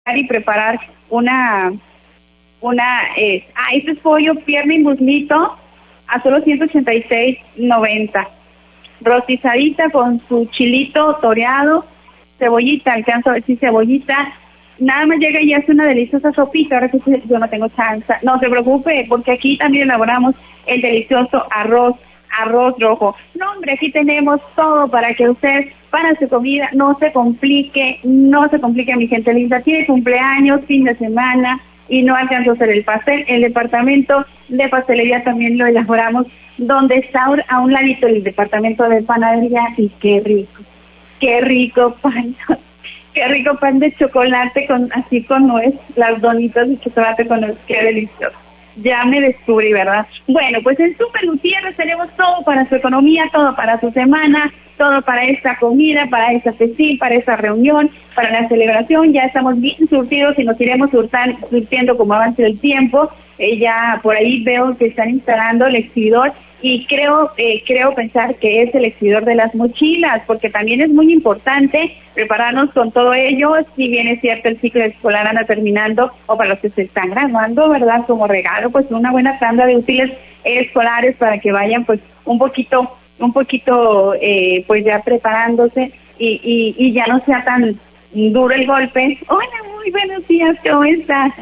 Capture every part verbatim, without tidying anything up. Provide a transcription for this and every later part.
y preparar una, una, eh, ah, este es pollo, pierna y muslito a solo ciento ochenta y seis noventa. Rostizadita con su chilito toreado, cebollita, alcanzo a ver si cebollita, nada más llega y hace una deliciosa sopita. Ahora que yo no tengo chance, no se preocupe, porque aquí también elaboramos el delicioso arroz, arroz rojo. No, hombre, aquí tenemos todo para que usted, para su comida, no se complique, no se complique, mi gente linda. Tiene cumpleaños, fin de semana, y no alcanzó a hacer el pastel. El departamento de pastelería también lo elaboramos, donde está a un ladito el departamento de panadería, y qué rico, qué rico pan, qué rico pan de chocolate con así con nuez, las donitas de chocolate con nuez, qué delicioso. Ya me descubrí, ¿verdad? Bueno, pues en Super Gutiérrez tenemos todo para su economía, todo para su semana, todo para esta comida, para esta festín, para esta reunión, para la celebración. Ya estamos bien surtidos y nos iremos surtan, surtiendo como avance el tiempo. Eh, ya por ahí veo que están instalando el exhibidor y creo eh, creo pensar que es el exhibidor de las mochilas, porque también es muy importante prepararnos con todo ello. Si bien es cierto el ciclo escolar anda terminando, o para los que se están graduando, ¿verdad? Como regalo, pues una buena tanda de útiles escolares para que vayan pues un poquito, un poquito eh, pues ya preparándose y, y, y ya no sea tan duro el golpe. Hola, muy buenos días, ¿cómo está?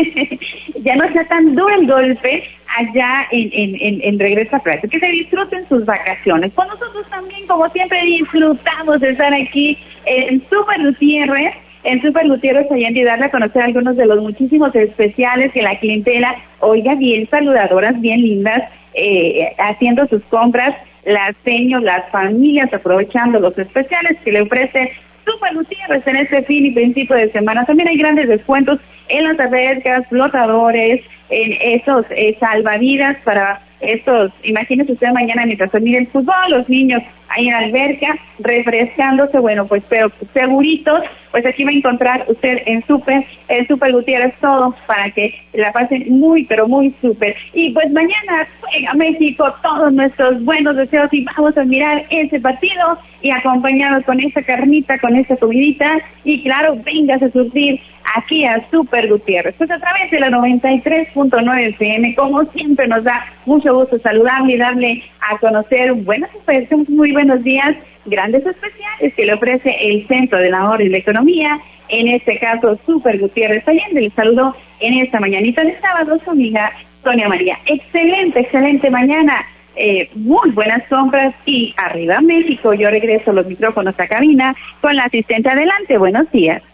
Ya no sea tan duro el golpe allá en, en, en, en regreso a clase, que se disfruten sus vacaciones. Pues nosotros también, como siempre, disfrutamos de estar aquí en Super Gutiérrez, en Super Gutiérrez Allende, y darle a conocer algunos de los muchísimos especiales que la clientela, oiga, bien saludadoras, bien lindas, eh, haciendo sus compras, las seños, las familias, aprovechando los especiales que le ofrece Super Gutiérrez en este fin y principio de semana. También hay grandes descuentos en las albercas, flotadores, en esos eh, salvavidas para estos, imagínense usted mañana mientras termine el fútbol, los niños ahí en la alberca, refrescándose, bueno, pues pero seguritos, pues aquí va a encontrar usted en Super, en Super Gutiérrez todo para que la pasen muy, pero muy súper. Y pues mañana juega México, todos nuestros buenos deseos, y vamos a mirar ese partido y acompañados con esa carnita, con esa comidita, y claro, véngase a surtir aquí a Super Gutiérrez, pues a través de la noventa y tres punto nueve F M, como siempre nos da mucho gusto saludarle y darle a conocer buenas ofertas, muy buenos días, grandes especiales que le ofrece el Centro del Ahorro y la Economía, en este caso Super Gutiérrez Allende. Les saludo en esta mañanita de sábado su amiga Sonia María. Excelente, excelente mañana, eh, muy buenas compras y arriba México. Yo regreso los micrófonos a cabina con la asistente. Adelante, buenos días.